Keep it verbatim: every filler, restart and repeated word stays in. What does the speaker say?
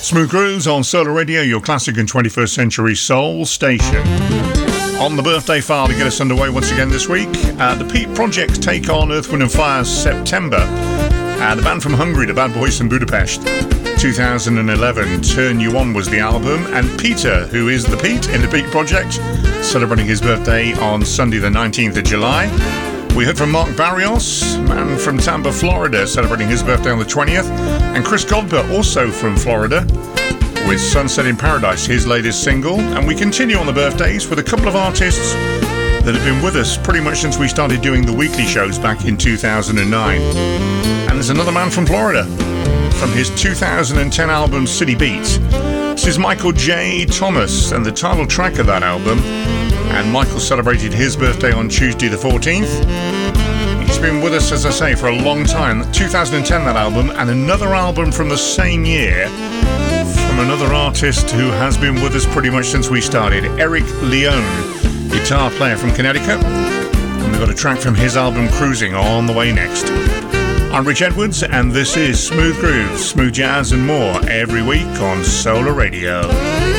Smooth Grooves on Solar Radio, your classic and twenty-first century soul station. On the birthday file to get us underway once again this week, uh, the Pete Project's take on Earth, Wind and Fire's September. Uh, the band from Hungary, the Bad Boys from Budapest, two thousand eleven, Turn You On was the album. And Peter, who is the Pete in the Pete Project, celebrating his birthday on Sunday the nineteenth of July. We heard from Mark Barrios, man from Tampa, Florida, celebrating his birthday on the twentieth. And Chris Godber, also from Florida, with Sunset in Paradise, his latest single. And we continue on the birthdays with a couple of artists that have been with us pretty much since we started doing the weekly shows back in two thousand nine. And there's another man from Florida, from his two thousand ten album City Beats. This is Michael J. Thomas and the title track of that album. And Michael celebrated his birthday on Tuesday the fourteenth. He's been with us, as I say, for a long time. two thousand ten, that album, and another album from the same year from another artist who has been with us pretty much since we started, Eric Leone, guitar player from Connecticut. And we've got a track from his album Cruising on the way next. I'm Rich Edwards, and this is Smooth Grooves, Smooth Jazz and more every week on Solar Radio.